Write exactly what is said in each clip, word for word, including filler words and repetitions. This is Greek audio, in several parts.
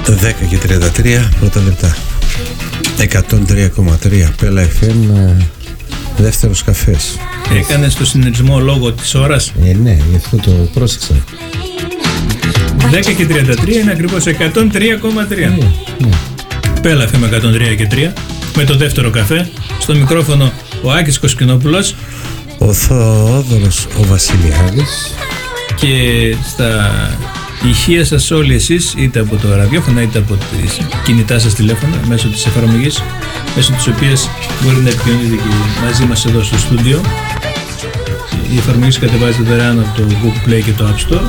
δέκα και τριάντα τρία πρώτα λεπτά. εκατόν τρία κόμμα τρία Πέλα εφ εμ, δεύτερος καφές. Έκανες το συνειδησμό λόγω της ώρας. Ε, ναι, γι' αυτό το πρόσεξα. δέκα και τριάντα τρία είναι ακριβώς εκατόν τρία κόμμα τρία. Ναι, ναι. Πέλα εφ εμ εκατόν τρία και τρία με το δεύτερο καφέ. Στο μικρόφωνο ο Άκης Κοσκινόπουλος, ο Θόδωρος ο Βασιλιάδης, και στα ηχεία σας όλοι εσείς, είτε από το ραδιόφωνο είτε από τις κινητά σας τηλέφωνα, μέσω της εφαρμογής μέσω της οποίας μπορεί να επικοινωνείτε και μαζί μας εδώ στο στούντιο. Η εφαρμογή κατεβάζεται δωρεάν από το Google Play και το App Store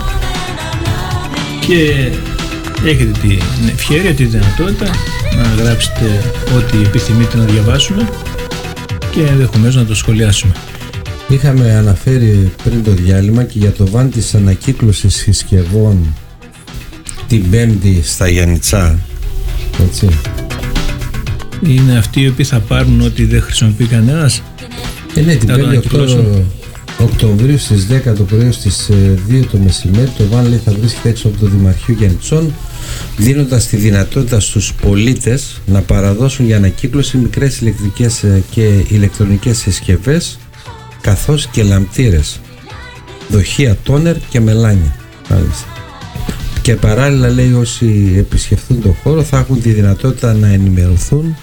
και έχετε την ευκαιρία, τη δυνατότητα να γράψετε ό,τι επιθυμείτε να διαβάσουμε και ενδεχομένως να το σχολιάσουμε. Είχαμε αναφέρει πριν το διάλειμμα και για το βαν της ανακύκλωσης συσκευών την Πέμπτη στα Γιαννιτσά, έτσι. Είναι αυτοί οι οποίοι θα πάρουν ό,τι δεν χρησιμοποιεί κανένας. Ε, ναι, την Πέμπτη οκτώ Οκτωβρίου στις δέκα το πρωί στις δύο το μεσημέρι το βαν, λέει, θα βρίσκεται έξω από το Δημαρχείο Γιαννιτσών, δίνοντας τη δυνατότητα στους πολίτες να παραδώσουν για ανακύκλωση μικρές ηλεκτρικές και ηλεκτρονικές συσκευές, καθώς και λαμπτήρες, δοχεία τόνερ και μελάνια. Μάλιστα. Και παράλληλα, λέει, όσοι επισκεφθούν τον χώρο θα έχουν τη δυνατότητα να ενημερωθούν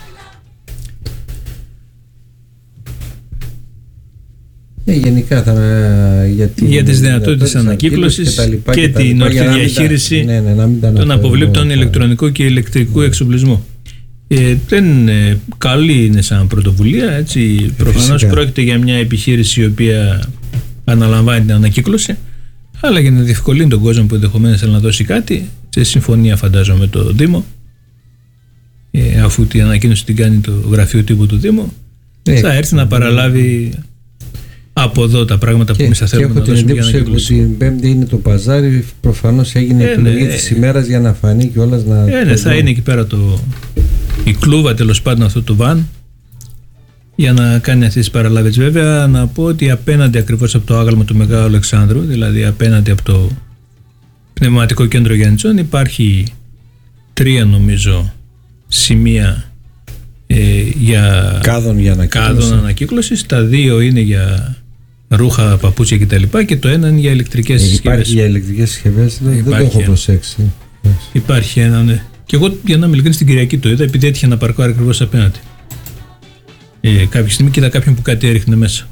ε, γενικά θα, για, την, για τις δυνατότητες ανακύκλωσης και, και, και την ορθή διαχείριση ναι, ναι, των αποβλήτων ηλεκτρονικού και ηλεκτρικού ναι. εξοπλισμού. Ε, δεν ε, καλή είναι σαν πρωτοβουλία, έτσι. Προφανώς πρόκειται για μια επιχείρηση η οποία αναλαμβάνει την ανακύκλωση, αλλά για να διευκολύνει τον κόσμο που ενδεχομένως θέλει να δώσει κάτι, σε συμφωνία φαντάζομαι με το Δήμο, ε, αφού την ανακοίνωση την κάνει το γραφείο τύπου του Δήμου, ε, θα έρθει να παραλάβει από εδώ τα πράγματα και, που εμείς θα θέλουμε να δώσουμε για ανακύκλωση. Την Πέμπτη είναι το παζάρι, προφανώς έγινε ε, επιλογή ναι, της ημέρας για να φανεί κιόλας να... Ε, ναι, θα είναι εκεί πέρα το... η κλούβα, τέλος πάντων, αυτό το βαν για να κάνει αυτές τις παραλάβες. Βέβαια να πω ότι απέναντι ακριβώς από το άγαλμα του Μεγάλου Αλεξάνδρου, δηλαδή απέναντι από το Πνευματικό Κέντρο Γιαννιτσών, υπάρχει τρία νομίζω σημεία ε, για κάδων για ανακύκλωση. Κάδων ανακύκλωσης. Τα δύο είναι για ρούχα, παπούτσια κτλ. Και το ένα είναι για ηλεκτρικές ε, συσκευές. Υπάρχει για ηλεκτρικές συσκευές, δεν το έχω προσέξει. Υπάρχει ένα, ναι. Και εγώ, για να είμαι ειλικρινής, την Κυριακή το είδα, επειδή έτυχε να παρκάρω ακριβώς απέναντι. Ε, κάποια στιγμή κοίτα κάποιον που κάτι έριχνε μέσα.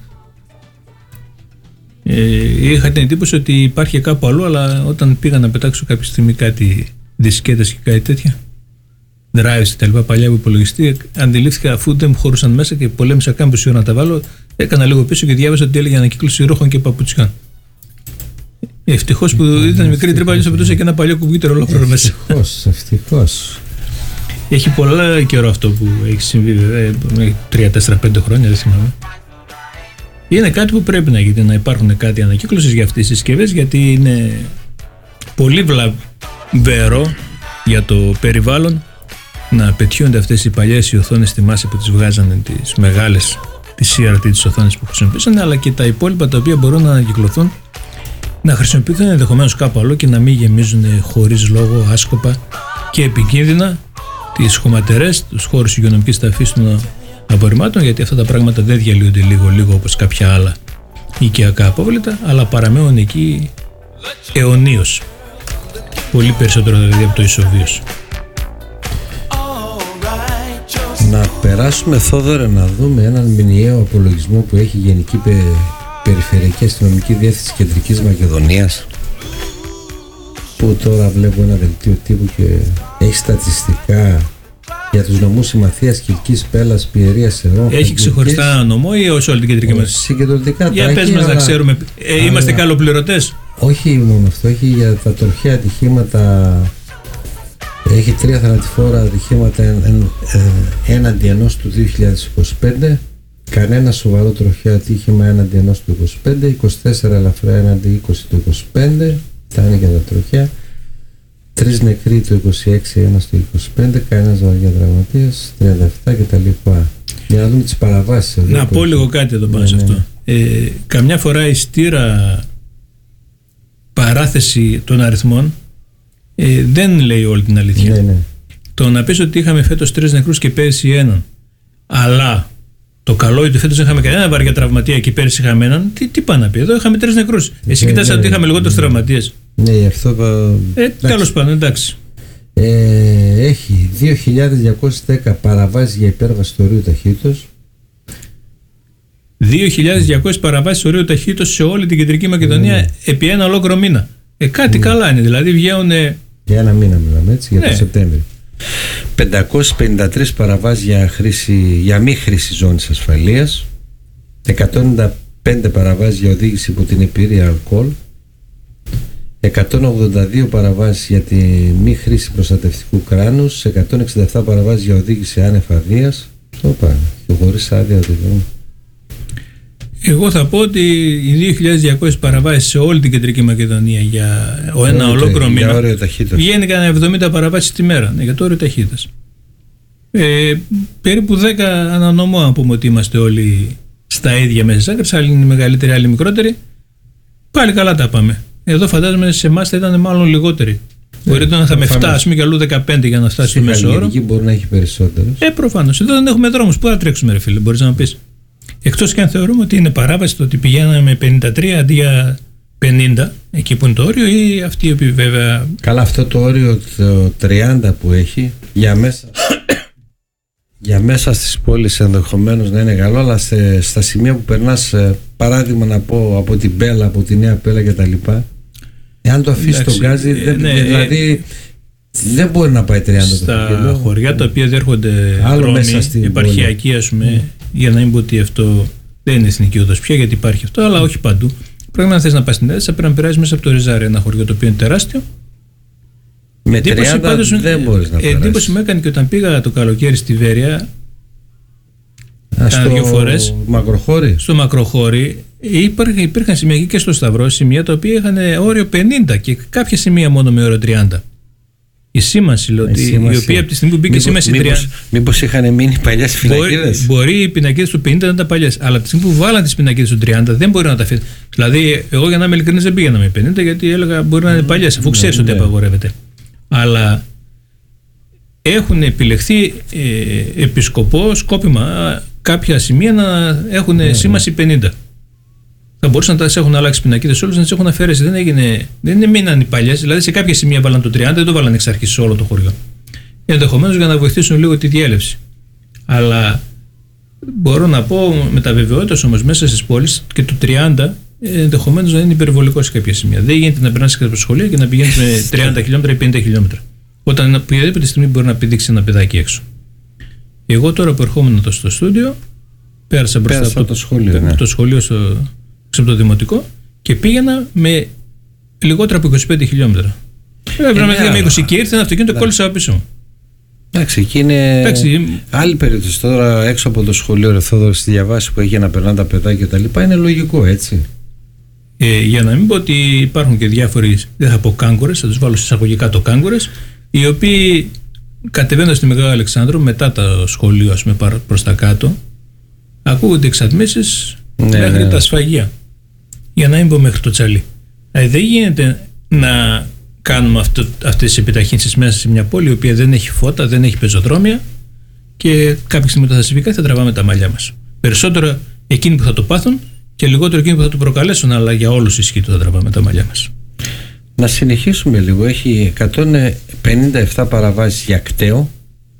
Ε, είχα την εντύπωση ότι υπάρχει κάπου αλλού, αλλά όταν πήγα να πετάξω κάποια στιγμή κάτι δισκέτες και κάτι τέτοια, drives και τα λοιπά, παλιά από υπολογιστή, αντιλήφθηκα, αφού δεν μου χωρούσαν μέσα και πολέμησα κάμπος ώρα να τα βάλω, έκανα λίγο πίσω και διάβασα ότι έλεγε ανακύκλωση ρούχων και παπουτσιών. Ευτυχώς που ήταν μικρή τρύπα, αλλιώς θα πετούσα και ένα παλιό κουμπίτερ ολόκληρο μέσα. Ευτυχώς, ευτυχώς. Έχει πολλά καιρό αυτό που έχει συμβεί, βέβαια, τρία, τέσσερα, πέντε χρόνια, δεν θυμάμαι. Είναι κάτι που πρέπει να γίνει, να υπάρχουν κάτι ανακύκλωσης για αυτές τις συσκευές, γιατί είναι πολύ βλαβερό για το περιβάλλον να πετιούνται αυτές οι παλιές οι οθόνες στη μάση που τις βγάζανε, τις μεγάλες, τις σι αρ τι, τις οθόνες που χρησιμοποιήσαν, αλλά και τα υπόλοιπα τα οποία μπορούν να ανακυκλωθούν, να χρησιμοποιηθούν ενδεχομένως κάπου αλλού και να μην γεμίζουν χωρίς λόγο άσκοπα και επικίνδυνα τις χωματερές, τους χώρους υγειονομικής ταφής των απορριμμάτων, γιατί αυτά τα πράγματα δεν διαλύονται λίγο-λίγο όπως κάποια άλλα οικιακά απόβλητα, αλλά παραμένουν εκεί αιωνίως. Πολύ περισσότερο δηλαδή από το ισοβίος. Να περάσουμε, Θόδωρε, να δούμε έναν μηνιαίο απολογισμό που έχει η Γενική Πε... Περιφερειακή Αστυνομική Διεύθυνση Κεντρικής Μακεδονίας, που τώρα βλέπω ένα δελτίο τύπου και έχει στατιστικά για τους νομούς Συμμαθίας, Κιλκής, Πέλας, Πιερίας, Σερών. Έχει ξεχωριστά ένα νομό ή ως όλη την κεντρική μας? Συγκεντρωτικά. Για πες μας, αλλά... να ξέρουμε. Ε, αλλά... Είμαστε καλοπληρωτές. Όχι μόνο αυτό, έχει για τα τροχαία ατυχήματα. Έχει τρία θανατηφόρα ατυχήματα εν, εν, ε, έναντι ενός του δύο χιλιάδες είκοσι πέντε. Κανένα σοβαρό τροχαίο ατύχημα έναντι ενός του είκοσι πέντε, είκοσι τέσσερα ελαφρά έναντι είκοσι του είκοσι πέντε, τα είναι για τα τροχαία, τρεις νεκροί το είκοσι έξι, ένας το είκοσι πέντε, κανένας βαριά τραυματίας, τριάντα επτά κτλ. Για να δούμε τις παραβάσεις εδώ. Να πω λίγο κάτι εδώ πάνω σε αυτό. Ε, καμιά φορά η στήρα παράθεση των αριθμών ε, δεν λέει όλη την αλήθεια. Ναι, ναι. το να πεις ότι είχαμε φέτος τρεις νεκρούς και πέρυσι έναν, αλλά το καλό είναι ότι φέτος δεν είχαμε κανένα βαριά τραυματία και πέρυσι είχαμε έναν, τι, τι πάει να πει? Εδώ είχαμε τρεις νεκρούς. Εσύ κοιτάς ότι είχαμε λιγότερους τραυματίες. Ναι, αυτό. Ε, τέλος πάντων, εντάξει. Ε, έχει δύο χιλιάδες διακόσιες δέκα παραβάσεις για υπέρβαση του ορίου ταχύτητος. δύο χιλιάδες διακόσιες παραβάσεις ορίου ταχύτητος σε όλη την Κεντρική Μακεδονία mm. επί ένα ολόκληρο μήνα. Ε, κάτι mm. καλά είναι, δηλαδή βγαίνουν. Για ένα μήνα μιλάμε έτσι, για ναι. το Σεπτέμβριο. πεντακόσιες πενήντα τρεις παραβάσεις για, χρήση, για μη χρήση ζώνης ασφαλείας. εκατόν ενενήντα πέντε παραβάσεις για οδήγηση υπό την επίρρεια αλκοόλ. εκατόν ογδόντα δύο παραβάσεις για τη μη χρήση προστατευτικού κράνους. εκατόν εξήντα επτά παραβάσεις για οδήγηση άνευ αδείας. Το πάνε, και χωρίς άδεια οδηγούν. Εγώ θα πω ότι οι δύο χιλιάδες διακόσιες παραβάσεις σε όλη την Κεντρική Μακεδονία για ο ένα ολόκληρο μήνα βγαίνει κανένα εβδομήντα παραβάσεις τη μέρα, ναι, για το όριο ταχύτητας. Ε, περίπου δέκα ανανομό, αν πούμε ότι είμαστε όλοι στα ίδια μέσα στις άκρες, άλλοι είναι μεγαλύτεροι, άλλοι μικρότεροι. Πάλι καλά τα πάμε. Εδώ φαντάζομαι σε εμάς θα ήταν μάλλον λιγότεροι. Ναι, μπορεί να είχαμε επτά, ας πούμε, και αλλού δεκαπέντε για να φτάσει στο μέσο όρο. Εκεί μπορεί να έχει περισσότερους. Ε, προφανώς. Εδώ δεν έχουμε δρόμους. Πού θα τρέξουμε, ρε φίλε, μπορείς να μου πεις? Εκτός και αν θεωρούμε ότι είναι παράβαση το ότι πηγαίναμε με πενήντα τρία αντί για πενήντα, εκεί που είναι το όριο, ή αυτοί οι οποίοι βέβαια. Καλά, αυτό το όριο το τριάντα που έχει για μέσα, για μέσα στις πόλεις ενδεχομένως να είναι καλό, αλλά σε, στα σημεία που περνάς, παράδειγμα να πω από την Πέλα, από τη Νέα Πέλα κτλ. Εάν το αφήσει τον γκάζι, ε, ναι, δηλαδή ε, δεν μπορεί να πάει τριάντα. Στα το χωριά τα οποία διέρχονται δρόμοι επαρχιακοί, ας πούμε, mm. για να μην πω ότι αυτό δεν είναι εθνική οδός πια, γιατί υπάρχει αυτό, αλλά όχι παντού. Πρέπει να θες να πας στην Έδεσα, πρέπει να περάσεις μέσα από το Ριζάρι, ένα χωριό το οποίο είναι τεράστιο. Με τριάντα πάντως, δεν μπορείς να περάσεις. Εντύπωση μου έκανε και όταν πήγα το καλοκαίρι στη Βέρεια, κάνα δύο φορές, Μακροχώρι. στο Μακροχώρι, υπήρχαν, υπήρχαν σημεία και στο Σταυρό, σημεία τα οποία είχαν όριο πενήντα και κάποια σημεία μόνο με όριο τριάντα. Η σήμανση, λέω, η, η οποία από τη στιγμή που μπήκε η σήμανση τριάντα. Μήπως είχαν μείνει παλιές πινακίδες. Μπορεί, μπορεί οι πινακίδες του πενήντα να ήταν παλιές, αλλά από τη στιγμή που βάλαν τις πινακίδες του τριάντα δεν μπορεί να τα αφήσει. Δηλαδή, εγώ για να είμαι ειλικρινής δεν πήγαινα με πενήντα, γιατί έλεγα μπορεί να είναι παλιές, αφού ξέρεις ότι απαγορεύεται. Αλλά έχουν επιλεχθεί ε, επισκοπό, σκόπιμα κάποια σημεία να έχουν yeah, σήμανση πενήντα. Θα μπορούσαν να τα έχουν αλλάξει πινακίδες όλες, να τις έχουν αφαιρέσει. Δεν, έγινε, δεν μείναν οι παλιές. Δηλαδή σε κάποια σημεία βάλαν το τριάντα, δεν το βάλαν εξ αρχής σε όλο το χωριό. Ενδεχομένως για να βοηθήσουν λίγο τη διέλευση. Αλλά μπορώ να πω με τα βεβαιότητας όμως μέσα στις πόλεις και το τριάντα ενδεχομένως να είναι υπερβολικό σε κάποια σημεία. Δεν γίνεται να περνάς από σχολεία και να πηγαίνεις με τριάντα χιλιόμετρα ή πενήντα χιλιόμετρα. Όταν οποιαδήποτε στιγμή μπορεί να πηδήξει ένα παιδάκι έξω. Εγώ τώρα που ερχόμουν στο στούντιο, πέρασα μπροστά από το, το σχολείο, το, ναι. το σχολείο στο, στο το δημοτικό και πήγαινα με λιγότερα από είκοσι πέντε χιλιόμετρα. Έπρεπε να πήγα με είκοσι και ήρθε ένα αυτοκίνητο, κόλλησα από πίσω μου. Εντάξει, εκεί είναι Εντάξει. άλλη περίπτωση. Τώρα έξω από το σχολείο Ρεθόδωρο στη διαβάση που έχει να περνάνε τα παιδάκια κτλ. Είναι λογικό, έτσι. Ε, για να μην πω ότι υπάρχουν και διάφοροι, δεν θα πω κάγκορες, θα τους βάλω εισαγωγικά το κάγκορες, οι οποίοι κατεβαίνοντας στη Μεγάλο Αλεξάνδρου μετά το σχολείο, ας πούμε, προς τα κάτω, ακούγονται εξατμίσεις ναι, μέχρι ναι. τα σφαγεία. Για να μην πω μέχρι το τσαλί. Δηλαδή δεν γίνεται να κάνουμε αυτό, αυτές τις επιταχύνσεις μέσα σε μια πόλη η οποία δεν έχει φώτα, δεν έχει πεζοδρόμια και κάποια στιγμή θα συμβεί κάτι θα τραβάμε τα μαλλιά μας. Περισσότερο εκείνοι που θα το πάθουν και λιγότερο εκείνοι που θα το προκαλέσουν, αλλά για όλους ισχύει το θα τραβάμε τα μαλλιά μας. Να συνεχίσουμε λίγο. Έχει εκατόν πενήντα επτά παραβάσεις για κταίο.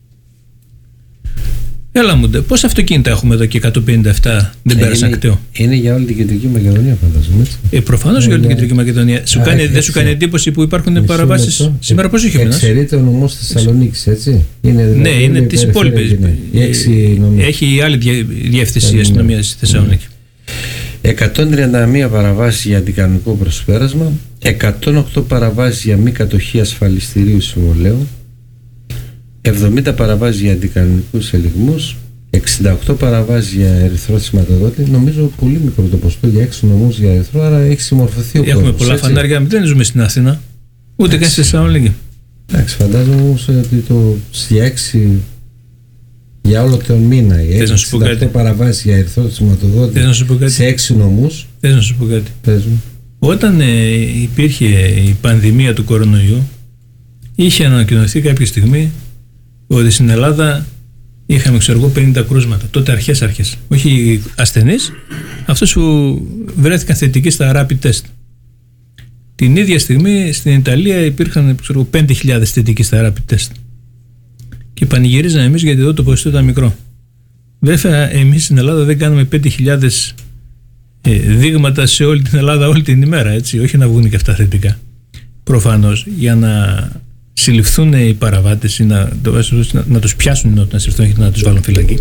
Έλα μου, πόσα αυτοκίνητα έχουμε εδώ και εκατόν πενήντα επτά δεν ε, πέρασαν κταίο. Είναι για όλη την Κεντρική Μακεδονία, φαντάζομαι. Ε, προφανώς για όλη την Κεντρική Μακεδονία. Σου κάνει, δεν σου κάνει εντύπωση που υπάρχουν παραβάσεις σήμερα? Πώς είχε μείνει? Εξαιρείται ο νομός της Θεσσαλονίκης, έτσι. Είναι, ναι, είναι, είναι της υπόλοιπης. Έχει άλλη διεύθυνση η αστυνομία στη Θεσσαλονίκη. εκατόν τριάντα μία παραβάσεις για αντικανονικό προσπέρασμα, εκατόν οκτώ παραβάσεις για μη κατοχή ασφαλιστηρίου συμβολέου, εβδομήντα παραβάσεις για αντικανονικούς ελιγμούς, εξήντα οκτώ παραβάσεις για ερυθρό σηματοδότη. Νομίζω πολύ μικρό το ποσοστό για έξι νομούς για ερυθρό, άρα έχει συμμορφωθεί ο κόσμος. Έχουμε πολλά έτσι. Φανάρια, δεν ζούμε στην Αθήνα, ούτε καν στη Θεσσαλονίκη. Εντάξει, φαντάζομαι όμως ότι το για έξι. Για όλο τον μήνα, οι εξήντα οκτώ παραβάσεις για ερυθρό σηματοδότη σε έξι νομούς. Θες να σου πω κάτι? Όταν ε, υπήρχε η πανδημία του κορονοϊού, είχε ανακοινωθεί κάποια στιγμή ότι στην Ελλάδα είχαμε, ξέρω εγώ, πενήντα κρούσματα. Τότε αρχές αρχές. Όχι ασθενείς, αυτούς που βρέθηκαν θετικοί στα rapid test. Την ίδια στιγμή στην Ιταλία υπήρχαν, ξέρω, πέντε χιλιάδες θετικοί στα rapid test. Και πανηγυρίζαμε εμείς γιατί εδώ το ποσοστό ήταν μικρό. Βέβαια, εμείς στην Ελλάδα δεν κάνουμε πέντε χιλιάδες ε, δείγματα σε όλη την Ελλάδα όλη την ημέρα, έτσι. Όχι να βγουν και αυτά θετικά. Προφανώς, για να συλληφθούν οι παραβάτες ή να, να, να τους πιάσουν να συλληφθούν και να τους βάλουν φυλακή.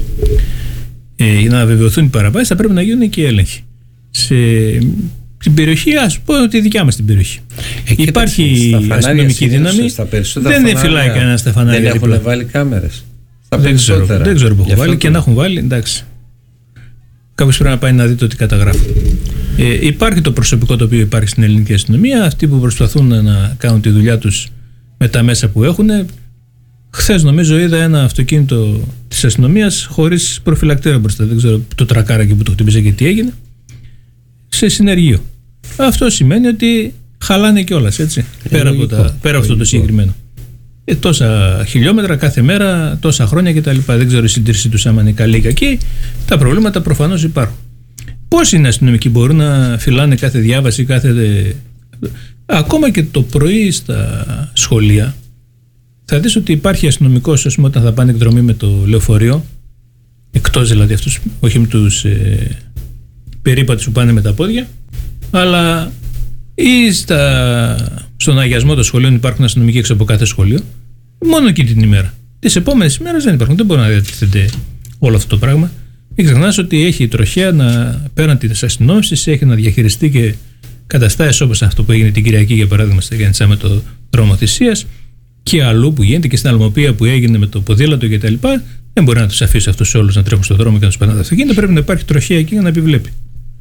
Ε, για να βεβαιωθούν οι παραβάτες θα πρέπει να γίνουν και έλεγχοι. Σε, στην περιοχή, ας πω τη δικιά μας την περιοχή. Ε, υπάρχει αστυνομική δύναμη. Δεν φυλάει κανένα στα φανάρια. Δεν έχουν βάλει κάμερες. Δεν ξέρω, δεν ξέρω που έχουν βάλει και να έχουν βάλει, εντάξει. Κάποιος πρέπει να πάει να δει το τι καταγράφει. Ε, υπάρχει το προσωπικό το οποίο υπάρχει στην ελληνική αστυνομία, αυτοί που προσπαθούν να κάνουν τη δουλειά τους με τα μέσα που έχουν. Χθες νομίζω είδα ένα αυτοκίνητο της αστυνομίας χωρίς προφυλακτήρα μπροστά. Δεν ξέρω το τρακάρακι που το χτύπησε και τι έγινε. Σε συνεργείο. Αυτό σημαίνει ότι χαλάνε κιόλας, έτσι. Ε, πέρα από, τα, πέρα από αυτό το συγκεκριμένο. Ε, τόσα χιλιόμετρα κάθε μέρα, τόσα χρόνια κτλ. Δεν ξέρω η συντήρησή τους άμα είναι καλή ή κακή. Τα προβλήματα προφανώς υπάρχουν. Πώς είναι αστυνομικοί μπορούν να φυλάνε κάθε διάβαση, κάθε. Ακόμα και το πρωί στα σχολεία θα δεις ότι υπάρχει αστυνομικός, ας πούμε, όταν θα πάνε εκδρομή με το λεωφορείο, εκτός δηλαδή αυτούς, όχι με τους ε, περίπατες που πάνε με τα πόδια, αλλά ή στα, στον αγιασμό των σχολείων υπάρχουν αστυνομικοί έξω από κάθε σχολείο, μόνο εκείνη την ημέρα. Τις επόμενες ημέρες δεν υπάρχουν, δεν μπορεί να διατηρηθείτε όλο αυτό το πράγμα. Μην ξεχνάς ότι έχει η τροχέα να, πέραν της αστυνόμευσης, έχει να διαχειριστεί και καταστάσεις όπως αυτό που έγινε την Κυριακή, για παράδειγμα, στα Γιάννητσά με το δρόμο θυσίας και αλλού που γίνεται και στην Αλμοπία που έγινε με το ποδήλατο κτλ. Δεν μπορεί να τους αφήσει αυτούς όλους να τρέχουν στον δρόμο και να τους περνάνε τα αυτοκίνητα. Πρέπει να υπάρχει τροχέα εκεί για να επιβλέπει.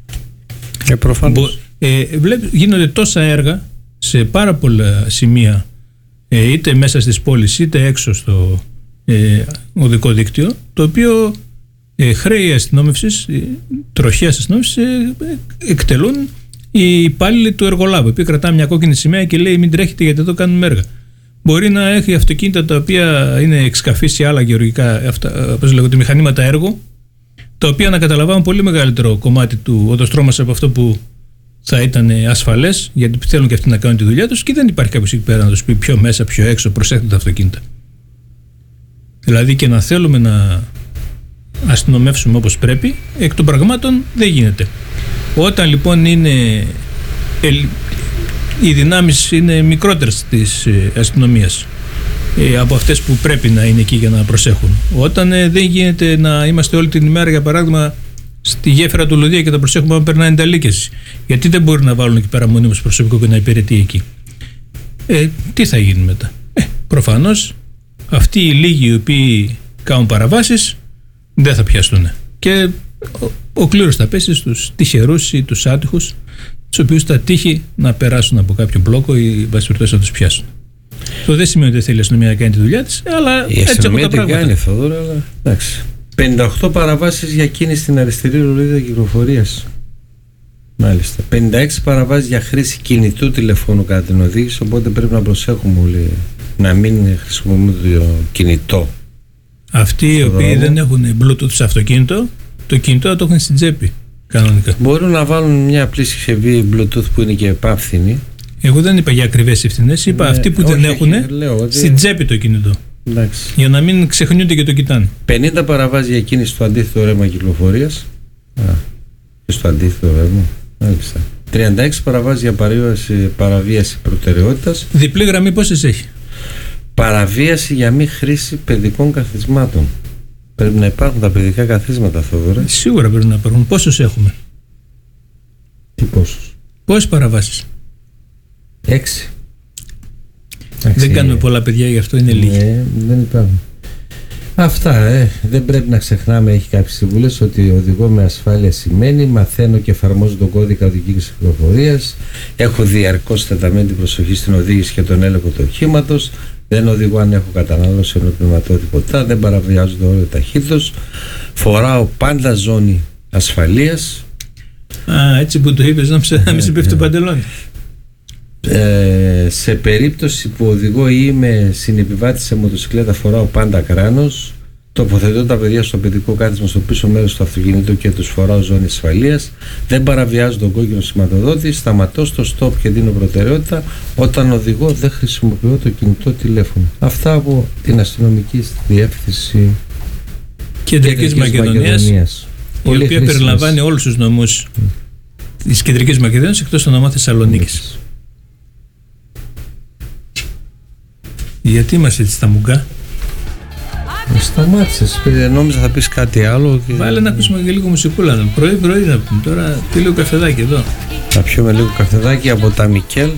Και προφανώς. Ε, βλέπει, γίνονται τόσα έργα σε πάρα πολλά σημεία, ε, είτε μέσα στις πόλεις είτε έξω στο ε, οδικό δίκτυο, το οποίο ε, χρέη αστυνόμευσης, ε, τροχέας αστυνόμευσης ε, ε, εκτελούν οι υπάλληλοι του εργολάβου, που κρατά μια κόκκινη σημαία και λέει μην τρέχετε γιατί εδώ κάνουμε έργα. Μπορεί να έχει αυτοκίνητα τα οποία είναι εξκαφής ή άλλα γεωργικά, αυτά, όπως λέγονται, μηχανήματα έργου, τα οποία να καταλαμβάνουν πολύ μεγαλύτερο κομμάτι του οδοστρώματος από αυτό που θα ήταν ασφαλές, γιατί θέλουν και αυτοί να κάνουν τη δουλειά τους και δεν υπάρχει κάποιος εκεί πέρα να τους πει πιο μέσα, πιο έξω, προσέχετε τα αυτοκίνητα. Δηλαδή και να θέλουμε να αστυνομεύσουμε όπως πρέπει, εκ των πραγμάτων δεν γίνεται. Όταν λοιπόν είναι οι δυνάμεις είναι μικρότερες της αστυνομίας ε, από αυτές που πρέπει να είναι εκεί για να προσέχουν. Όταν ε, δεν γίνεται να είμαστε όλη την ημέρα, για παράδειγμα, στη γέφυρα του Λουδία και τα προσέχουμε να περνάει ενταλίκες, γιατί δεν μπορεί να βάλουν εκεί πέρα μονίμως προσωπικό και να υπηρετεί εκεί. Ε, τι θα γίνει μετά? Ε, προφανώς αυτοί οι λίγοι οι οποίοι κάνουν παραβάσεις δεν θα πιαστούν. Και ο, ο κλήρος θα πέσει στους τυχερούς ή τους άτυχους, τους οποίους θα τύχει να περάσουν από κάποιο μπλόκο ή βάση περιπτώσει να τους πιάσουν. Αυτό δεν σημαίνει ότι θέλει η αστυνομία να κάνει τη δουλειά της, αλλά η έτσι έχουν τα πράγματα. Κάνει, Θοδόρα, αλλά εντάξει. πενήντα οκτώ παραβάσεις για κίνηση στην αριστερή ρολίδα κυκλοφορίας. Μάλιστα. πενήντα έξι παραβάσεις για χρήση κινητού τηλεφώνου κατά την οδήγηση, οπότε πρέπει να προσέχουμε όλοι να μην χρησιμοποιούμε το κινητό. Αυτοί οι οποίοι δεν έχουν Bluetooth σε αυτοκίνητο, το κινητό το έχουν στην τσέπη. Κανονικά. Μπορούν να βάλουν μια απλή συσκευή Bluetooth που είναι και επάφθηνη. Εγώ δεν είπα για ακριβές ευθυνές, είπα ναι, αυτοί που όχι, δεν έχουν ότι... στην τσέπη το κινητό. Εντάξει. Για να μην ξεχνιούνται και το κοιτάνε. πενήντα παραβάσεις για κίνηση στο αντίθετο ρεύμα κυκλοφορίας. Α, και στο αντίθετο ρεύμα. Μάλιστα. τριάντα έξι παραβάσεις για παραβίαση, παραβίαση προτεραιότητας. Διπλή γραμμή πόσες έχει? Παραβίαση για μη χρήση παιδικών καθισμάτων. Πρέπει να υπάρχουν τα παιδικά καθίσματα, Θοδωρέ. Σίγουρα πρέπει να υπάρχουν. Πόσους έχουμε? Τι πόσους? Πόσες παραβάσεις? Έξι. Δεν κάνουμε πολλά παιδιά, γι' αυτό είναι λίγοι. Ναι, δεν υπάρχουν. Αυτά, ε. Δεν πρέπει να ξεχνάμε, έχει κάποιες συμβουλές, ότι οδηγώ με ασφάλεια σημαίνει μαθαίνω και εφαρμόζω τον κώδικα οδικής κυκλοφορίας, έχω διαρκώς τεταμένη προσοχή στην οδήγηση και τον έλεγχο του οχήματος, δεν οδηγώ αν έχω κατανάλωση ενοπνευματό τίποτα, δεν παραβιάζω το όριο ταχύτητος, φοράω πάντα ζώνη ασφαλείας. Α, έτσι που το είπες, να μην σε πέφτει το παντελόνι. Ε, σε περίπτωση που οδηγώ ή είμαι συνεπιβάτη σε μοτοσυκλέτα, φοράω πάντα κράνος. Τοποθετώ τα παιδιά στο παιδικό κάθισμα στο πίσω μέρος του αυτοκινήτου και τους φοράω ζώνη ασφαλείας. Δεν παραβιάζω τον κόκκινο σηματοδότη. Σταματώ στο stop και δίνω προτεραιότητα. Όταν οδηγώ, δεν χρησιμοποιώ το κινητό τηλέφωνο. Αυτά από την αστυνομική διεύθυνση Κεντρικής Μακεδονίας, η οποία χρήσιμες. Περιλαμβάνει όλους τους νομούς mm. της Κεντρικής Μακεδονίας εκτός των νομών Θεσσαλονίκης. Mm. Γιατί είμαστε έτσι στα μουγκά? Σταμάτησες, νόμιζα θα πεις κάτι άλλο και... Βάλε να ακούσουμε και λίγο μουσικούλα. Πρωί πρωί να πούμε. Τώρα τι λίγο καφεδάκι εδώ. Θα πιούμε λίγο καφεδάκι από τα Μικέλ.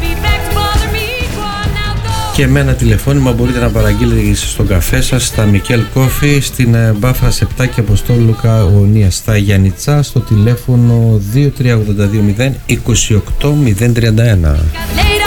Και με ένα τηλεφώνημα μπορείτε να παραγγείλετε στον καφέ σας στα Μικέλ Coffee στην Μπάφρας επτά και Αποστόλου Λουκαονίας στα Γιαννιτσά στο τηλέφωνο δύο τρία οκτώ δύο μηδέν δύο οκτώ μηδέν τρία ένα.